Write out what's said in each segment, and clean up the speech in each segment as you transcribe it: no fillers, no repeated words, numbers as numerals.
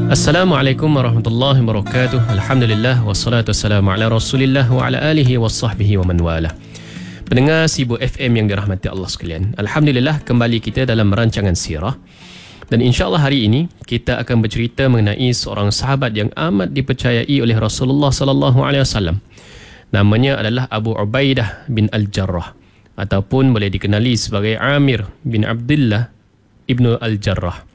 Assalamualaikum warahmatullahi wabarakatuh. Alhamdulillah wassalatu wassalamu ala Rasulillah wa ala alihi wasahbihi wa man wala. Pendengar Sibu FM yang dirahmati Allah sekalian, alhamdulillah kembali kita dalam rancangan sirah. Dan insya-Allah hari ini kita akan bercerita mengenai seorang sahabat yang amat dipercayai oleh Rasulullah sallallahu alaihi wasallam. Namanya adalah Abu Ubaidah bin Al-Jarrah ataupun boleh dikenali sebagai Amir bin Abdullah ibnu Al-Jarrah.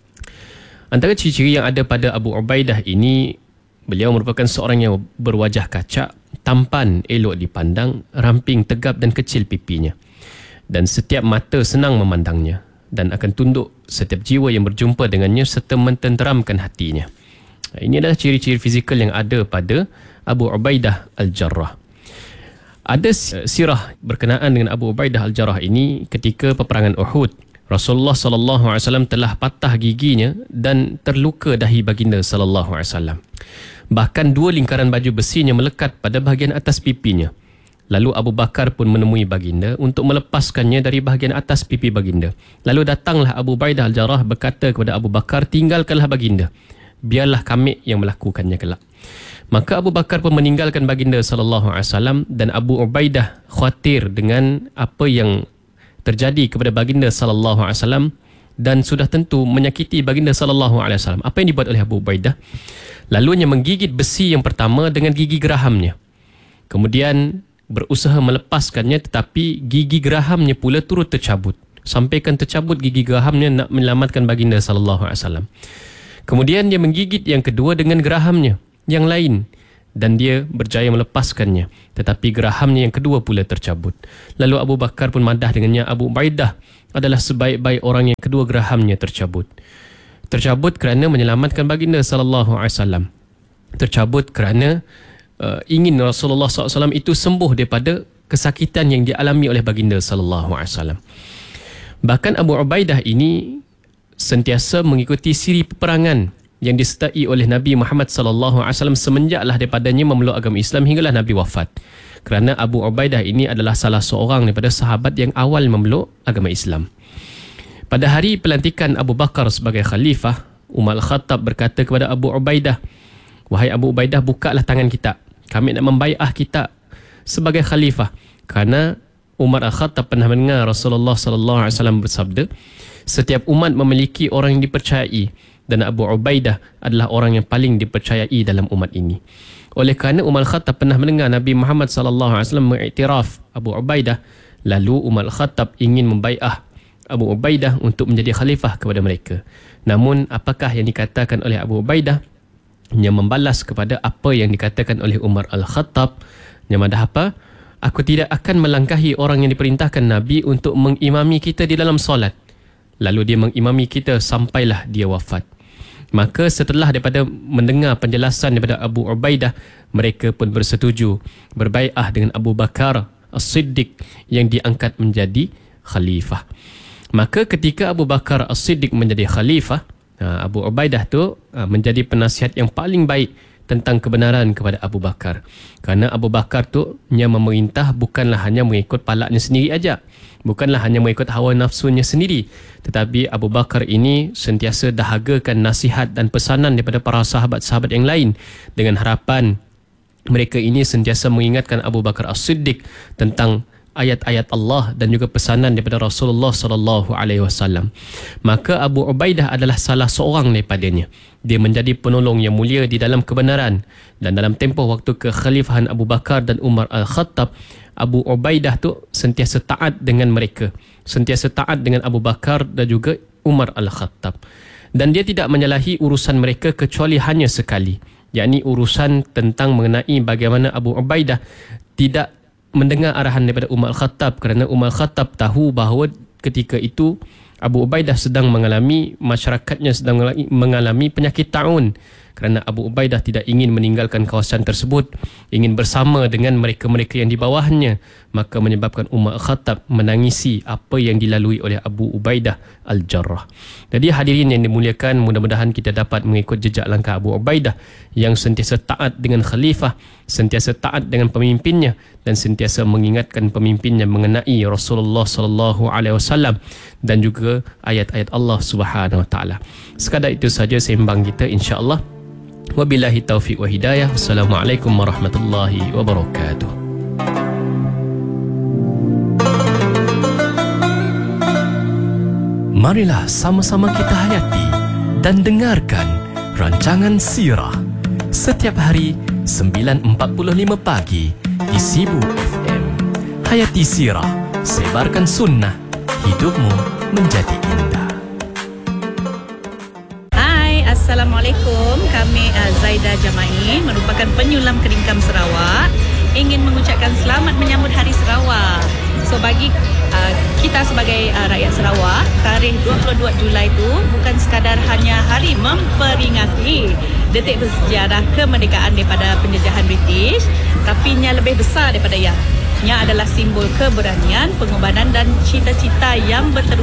Antara ciri-ciri yang ada pada Abu Ubaidah ini, beliau merupakan seorang yang berwajah kacak, tampan, elok dipandang, ramping, tegap dan kecil pipinya. Dan setiap mata senang memandangnya dan akan tunduk setiap jiwa yang berjumpa dengannya serta mententeramkan hatinya. Ini adalah ciri-ciri fizikal yang ada pada Abu Ubaidah Al-Jarrah. Ada sirah berkenaan dengan Abu Ubaidah Al-Jarrah ini ketika peperangan Uhud. Rasulullah sallallahu alaihi wasallam telah patah giginya dan terluka dahi baginda sallallahu alaihi wasallam. Bahkan dua lingkaran baju besinya melekat pada bahagian atas pipinya. Lalu Abu Bakar pun menemui baginda untuk melepaskannya dari bahagian atas pipi baginda. Lalu datanglah Abu Ubaidah Al-Jarrah berkata kepada Abu Bakar, "Tinggalkanlah baginda. Biarlah kami yang melakukannya kelak." Maka Abu Bakar pun meninggalkan baginda sallallahu alaihi wasallam dan Abu Ubaidah khawatir dengan apa yang terjadi kepada baginda sallallahu alaihi wasallam dan sudah tentu menyakiti baginda sallallahu alaihi wasallam. Apa yang dibuat oleh Abu Ubaidah? Lalunya menggigit besi yang pertama dengan gigi gerahamnya. Kemudian berusaha melepaskannya tetapi gigi gerahamnya pula turut tercabut. Sampaikan tercabut gigi gerahamnya nak menyelamatkan baginda sallallahu alaihi wasallam. Kemudian dia menggigit yang kedua dengan gerahamnya yang lain dan dia berjaya melepaskannya, tetapi gerahamnya yang kedua pula tercabut. Lalu Abu Bakar pun madah dengannya. Abu Ubaidah adalah sebaik-baik orang yang kedua gerahamnya tercabut. Tercabut kerana menyelamatkan baginda sallallahu alaihi wasallam. Tercabut kerana ingin Rasulullah SAW itu sembuh daripada kesakitan yang dialami oleh baginda sallallahu alaihi wasallam. Bahkan Abu Ubaidah ini sentiasa mengikuti siri peperangan yang disertai oleh Nabi Muhammad sallallahu alaihi wasallam semenjaklah daripadanya memeluk agama Islam hinggalah Nabi wafat. Kerana Abu Ubaidah ini adalah salah seorang daripada sahabat yang awal memeluk agama Islam. Pada hari pelantikan Abu Bakar sebagai khalifah, Umar Al-Khattab berkata kepada Abu Ubaidah, "Wahai Abu Ubaidah, bukalah tangan kita. Kami nak membai'ah kita sebagai khalifah." Kerana Umar Al-Khattab pernah mendengar Rasulullah sallallahu alaihi wasallam bersabda, "Setiap umat memiliki orang yang dipercayai dan Abu Ubaidah adalah orang yang paling dipercayai dalam umat ini." Oleh kerana Umar Al-Khattab pernah mendengar Nabi Muhammad sallallahu alaihi wasallam mengiktiraf Abu Ubaidah, lalu Umar Al-Khattab ingin membai'ah Abu Ubaidah untuk menjadi khalifah kepada mereka. Namun apakah yang dikatakan oleh Abu Ubaidah? Yang membalas kepada apa yang dikatakan oleh Umar Al-Khattab. Yang madah apa? "Aku tidak akan melangkahi orang yang diperintahkan Nabi untuk mengimami kita di dalam solat. Lalu dia mengimami kita sampailah dia wafat." Maka setelah daripada mendengar penjelasan daripada Abu Ubaidah, mereka pun bersetuju berbai'ah dengan Abu Bakar As-Siddiq yang diangkat menjadi khalifah. Maka ketika Abu Bakar As-Siddiq menjadi khalifah, Abu Ubaidah tu menjadi penasihat yang paling baik tentang kebenaran kepada Abu Bakar. Kerana Abu Bakar tu yang memerintah bukanlah hanya mengikut palaknya sendiri aja, bukanlah hanya mengikut hawa nafsunya sendiri, tetapi Abu Bakar ini sentiasa dahagakan nasihat dan pesanan daripada para sahabat-sahabat yang lain dengan harapan mereka ini sentiasa mengingatkan Abu Bakar As-Siddiq tentang ayat-ayat Allah dan juga pesanan daripada Rasulullah sallallahu alaihi wasallam. Maka Abu Ubaidah adalah salah seorang daripadanya. Dia menjadi penolong yang mulia di dalam kebenaran, dan dalam tempoh waktu kekhalifahan Abu Bakar dan Umar Al-Khattab, Abu Ubaidah tu sentiasa taat dengan mereka, sentiasa taat dengan Abu Bakar dan juga Umar Al-Khattab. Dan dia tidak menyalahi urusan mereka kecuali hanya sekali, yakni urusan tentang mengenai bagaimana Abu Ubaidah tidak mendengar arahan daripada Umar Al-Khattab, kerana Umar Al-Khattab tahu bahawa ketika itu Abu Ubaidah sedang mengalami, masyarakatnya sedang mengalami penyakit taun. Kerana Abu Ubaidah tidak ingin meninggalkan kawasan tersebut, ingin bersama dengan mereka-mereka yang di bawahnya, maka menyebabkan Umar Al-Khattab menangisi apa yang dilalui oleh Abu Ubaidah Al-Jarrah. Jadi hadirin yang dimuliakan, mudah-mudahan kita dapat mengikut jejak langkah Abu Ubaidah yang sentiasa taat dengan khalifah, sentiasa taat dengan pemimpinnya dan sentiasa mengingatkan pemimpinnya mengenai Rasulullah sallallahu alaihi wasallam dan juga ayat-ayat Allah Subhanahu wa taala. Sekadar itu saja sembang kita, insya-Allah. Wabillahi taufiq wa hidayah. Wassalamualaikum warahmatullahi wabarakatuh. Marilah sama-sama kita hayati dan dengarkan rancangan Sirah setiap hari 9.45 pagi di Sibu FM. Hayati Sirah, sebarkan sunnah, hidupmu menjadi indah. Hai, Assalamualaikum. Kami Zaida Jamai, merupakan penyulam Keringkam Sarawak, ingin mengucapkan selamat menyambut Hari Sarawak. So bagi kita sebagai rakyat Sarawak, tarikh 22 Julai itu bukan sekadar hanya hari memperingati detik bersejarah kemerdekaan daripada penjajahan British, tapi nya lebih besar daripada ia. Nya adalah simbol keberanian, pengorbanan dan cita-cita yang berterusan